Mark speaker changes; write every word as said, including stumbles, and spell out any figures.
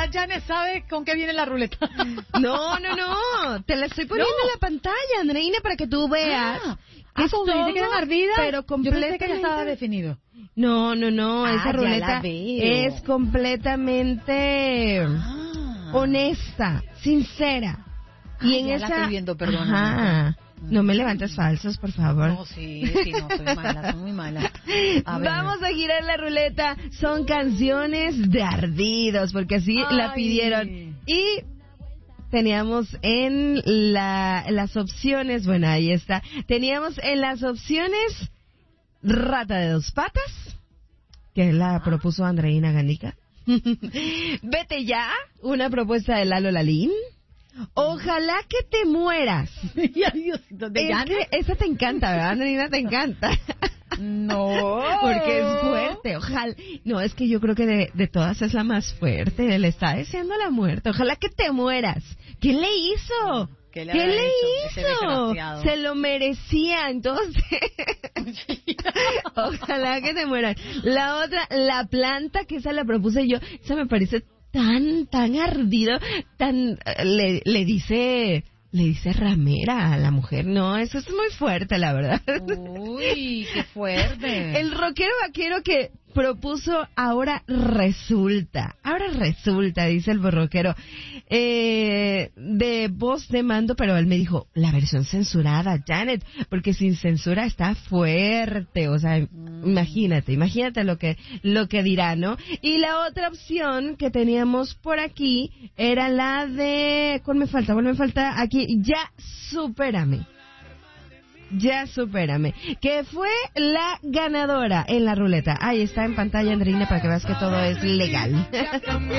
Speaker 1: Janet sabe con qué viene la ruleta.
Speaker 2: No, no, no. Te la estoy poniendo
Speaker 1: No.
Speaker 2: en la pantalla, Andreina, para que tú veas.
Speaker 1: Ah,
Speaker 2: que
Speaker 1: ah,
Speaker 2: es
Speaker 1: pues me dice
Speaker 2: todo,
Speaker 1: que eran ardidas.
Speaker 2: pero
Speaker 1: Yo pensé que ya
Speaker 2: completamente...
Speaker 1: estaba definido.
Speaker 2: No, no, no.
Speaker 1: Ah,
Speaker 2: esa
Speaker 1: ya
Speaker 2: ruleta
Speaker 1: la veo.
Speaker 2: es completamente
Speaker 1: Ah.
Speaker 2: honesta, sincera.
Speaker 1: Ah,
Speaker 2: y en
Speaker 1: ya
Speaker 2: esa...
Speaker 1: la estoy viendo, perdóname.
Speaker 2: Ajá. No me levantes falsos, por favor.
Speaker 1: No, sí, sí, no, soy mala, soy muy mala. A ver.
Speaker 2: Vamos a girar la ruleta. Son canciones de ardidos, porque así la
Speaker 1: Ay.
Speaker 2: pidieron. Y teníamos en la, las opciones, bueno, ahí está. Teníamos en las opciones Rata de dos patas, que la propuso Andreina Ganica. Vete ya, una propuesta de Lalo Lalín. Ojalá que te mueras.
Speaker 1: Ay, Diosito, ¿de
Speaker 2: Es
Speaker 1: Janet?
Speaker 2: que esa te encanta, ¿verdad, Andreina? Te encanta.
Speaker 1: No.
Speaker 2: Porque es fuerte, ojalá. No, es que yo creo que de, de todas es la más fuerte. Le está deseando la muerte. Ojalá que te mueras. ¿Qué le hizo?
Speaker 1: ¿Qué le
Speaker 2: ¿Qué
Speaker 1: habrá
Speaker 2: le
Speaker 1: hecho ese
Speaker 2: hizo?
Speaker 1: desgraciado?
Speaker 2: Se lo merecía, entonces. Ojalá que te mueras. La otra, la planta, que esa la propuse yo. Esa me parece tan, tan ardido, tan... Le, le dice... Le dice ramera a la mujer. No, eso es muy fuerte, la verdad.
Speaker 1: Uy, qué fuerte.
Speaker 2: El rockero vaquero que propuso Ahora Resulta. Ahora Resulta, dice el rockero. Eh, de voz de mando, pero él me dijo, la versión censurada, Janet, porque sin censura está fuerte. O sea, mm. imagínate, imagínate lo que, lo que dirá, ¿no? Y la otra opción que teníamos por aquí era la de... ¿Cuál me falta? ¿Cuál me falta? Aquí, Ya Supérame. Ya Supérame, que fue la ganadora en la ruleta. Ahí está en pantalla, Andreina, para que veas que todo es legal.